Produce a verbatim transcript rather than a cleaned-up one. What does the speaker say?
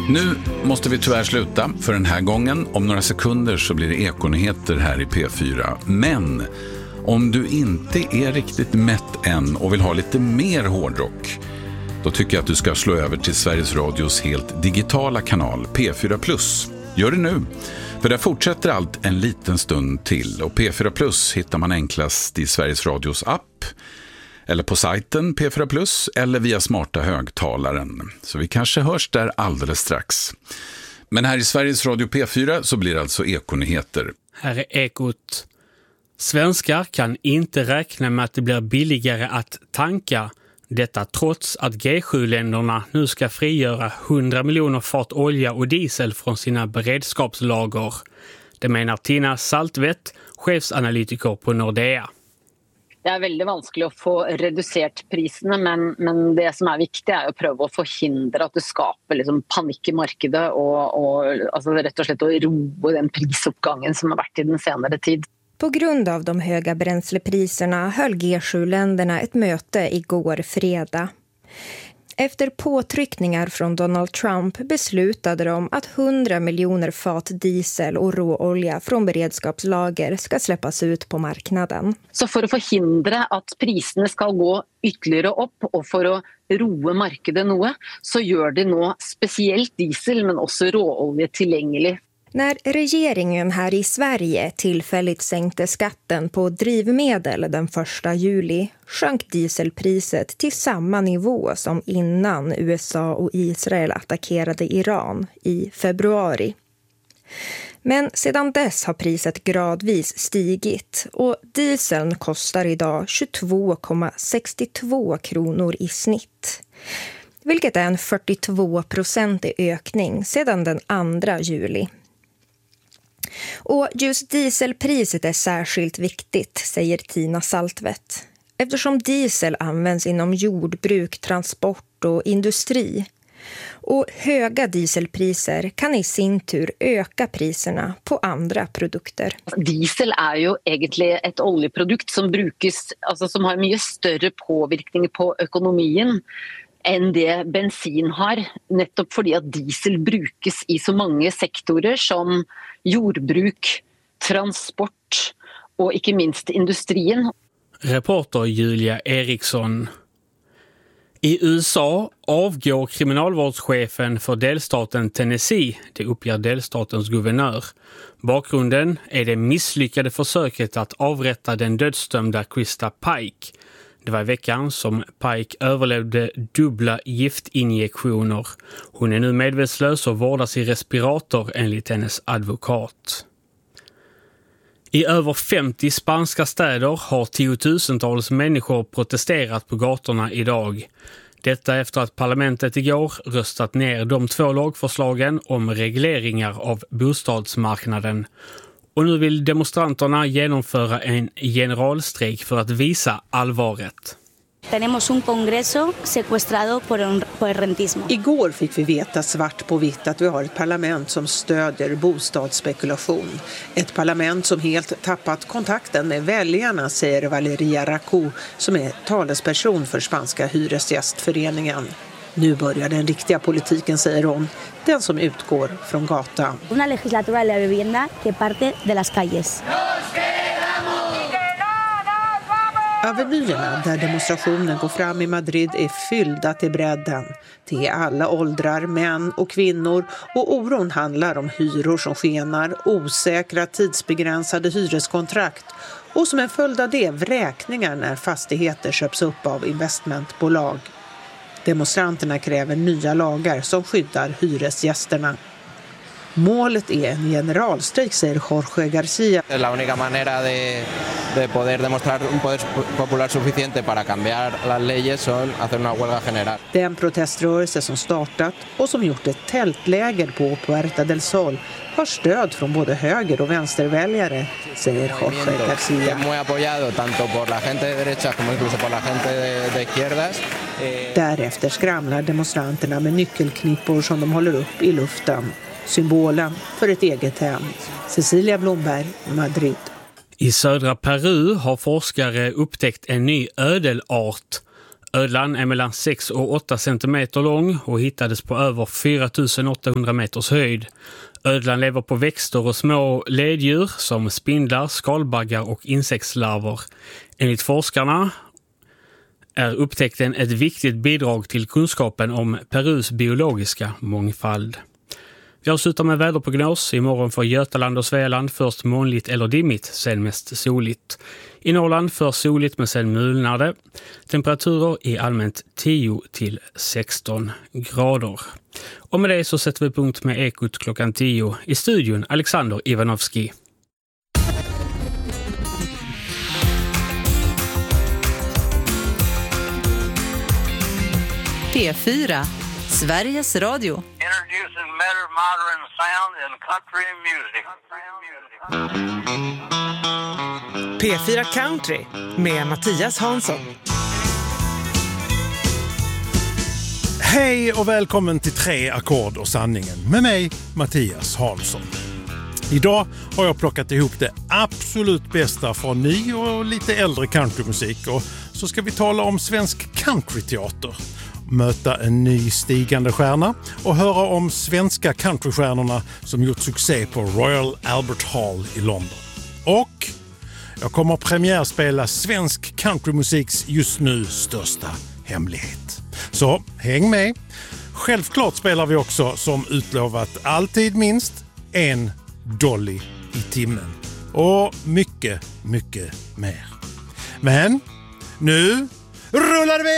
Nu måste vi tyvärr sluta för den här gången. Om några sekunder så blir det ekonyheter här i P fyra. Men om du inte är riktigt mätt än och vill ha lite mer hårdrock, då tycker jag att du ska slå över till Sveriges Radios helt digitala kanal P fyra plus. Gör det nu, för där fortsätter allt en liten stund till. Och P fyra plus hittar man enklast i Sveriges Radios app, eller på sajten P fyra plus, eller via smarta högtalaren. Så vi kanske hörs där alldeles strax. Men här i Sveriges Radio P fyra så blir det alltså ekonyheter. Här är Ekot. Svenskar kan inte räkna med att det blir billigare att tanka. Detta trots att G sju-länderna nu ska frigöra hundra miljoner fat olja och diesel från sina beredskapslager. Det menar Tina Saltvedt, chefsanalytiker på Nordea. Det är väldigt vanskligt att få reducerat priserna, men, men det som är viktigt är att pröva att förhindra att det skapar liksom panik i marknaden och, och alltså rätt och slett att roa den prisuppgången som har varit i den senare tid. På grund av de höga bränslepriserna höll G sju-länderna ett möte igår fredag. Efter påtryckningar från Donald Trump beslutade de att hundra miljoner fat diesel och råolja från beredskapslager ska släppas ut på marknaden. Så för att förhindra att priserna ska gå ytterligare upp och för att roa marknaden något, så gör det nu speciellt diesel men också råolja tillgänglig. När regeringen här i Sverige tillfälligt sänkte skatten på drivmedel den första juli sjönk dieselpriset till samma nivå som innan U S A och Israel attackerade Iran i februari. Men sedan dess har priset gradvis stigit och dieseln kostar idag tjugotvå komma sextiotvå kronor i snitt. Vilket är en fyrtiotvå procent ökning sedan den andra juli. Och just dieselpriset är särskilt viktigt, säger Tina Saltvedt, eftersom diesel används inom jordbruk, transport och industri. Och höga dieselpriser kan i sin tur öka priserna på andra produkter. Diesel är ju egentligen ett oljeprodukt som brukas, alltså som har mycket större påverkan på ekonomin än det bensin har, nettopp fordi att diesel brukas i så många sektorer som jordbruk, transport och inte minst industrin. Reporter Julia Eriksson. I U S A avgår kriminalvårdschefen för delstaten Tennessee, det uppger delstatens guvernör. Bakgrunden är det misslyckade försöket att avrätta den dödsdömda Krista Pike. Det var i veckan som Pike överlevde dubbla giftinjektioner. Hon är nu medvetslös och vårdas i respirator enligt hennes advokat. I över femtio spanska städer har tiotusentals människor protesterat på gatorna idag. Detta efter att parlamentet igår röstat ner de två lagförslagen om regleringar av bostadsmarknaden. Och nu vill demonstranterna genomföra en generalstrejk för att visa allvaret. Tenemos un congreso secuestrado por el, por el rentismo. Igår fick vi veta svart på vitt att vi har ett parlament som stödjer bostadsspekulation. Ett parlament som helt tappat kontakten med väljarna, säger Valeria Racou, som är talesperson för spanska hyresgästföreningen. Nu börjar den riktiga politiken, säger hon, den som utgår från gatan. Una legislatura de la vivienda que parte de las calles. Avenyerna där demonstrationen går fram i Madrid är fyllda till bredden. Det är alla åldrar, män och kvinnor, och oron handlar om hyror som skenar, osäkra tidsbegränsade hyreskontrakt och som en följd av det vräkningar när fastigheter köps upp av investmentbolag. Demonstranterna kräver nya lagar som skyddar hyresgästerna. Målet är en generalstrejk, säger Jorge Garcia. La única manera de, de poder demostrar un poder popular suficiente para cambiar las leyes son hacer una huelga general. Den proteströrelse som startat och som gjort ett tältläger på Puerta del Sol har stöd från både höger- och vänsterväljare, säger Jorge Garcia. Muy apoyado tanto por la gente de derecha como incluso por la gente de, de izquierdas. Därefter skramlar demonstranterna med nyckelknippor som de håller upp i luften. Symbolen för ett eget hem. Cecilia Blomberg, Madrid. I södra Peru har forskare upptäckt en ny ödelart. Ödlan är mellan sex och åtta centimeter lång och hittades på över fyra tusen åttahundra meters höjd. Ödlan lever på växter och små leddjur som spindlar, skalbaggar och insektslarver. Enligt forskarna är upptäckten ett viktigt bidrag till kunskapen om Perus biologiska mångfald. Vi avslutar med väderprognos. Imorgon för Götaland och Svealand först molnigt eller dimmigt, sen mest soligt. I Norrland först soligt men sen mulnade. Temperaturer i allmänt tio till sexton grader. Och med det så sätter vi punkt med Ekot klockan tio. I studion Alexander Ivanovski. P fyra, Sveriges Radio. Introducing better modern sound in country music. P fyra Country med Mattias Hansson. Hej och välkommen till Tre ackord och sanningen med mig, Mattias Hansson. Idag har jag plockat ihop det absolut bästa från ny och lite äldre countrymusik, och så ska vi tala om svensk countryteater, möta en ny stigande stjärna och höra om svenska countrystjärnorna som gjort succé på Royal Albert Hall i London. Och jag kommer att premiärspela svensk countrymusiks just nu största hemlighet. Så häng med. Självklart spelar vi också som utlovat alltid minst en dolly i timmen. Och mycket, mycket mer. Men nu rullar vi!